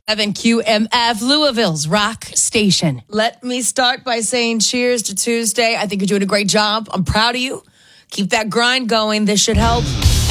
QMF, Louisville's rock station. Let me start by saying cheers to Tuesday. I think you're doing a great job. I'm proud of you. Keep that grind going. This should help.